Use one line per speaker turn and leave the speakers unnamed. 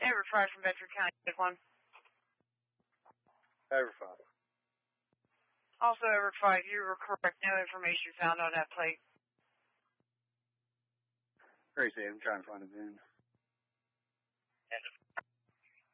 Edward 5 from Bedford County, take 1.
Edward 5.
Also, Edward 5, you were correct. No information found on that plate.
Gracie, I'm trying to find a VIN.
End of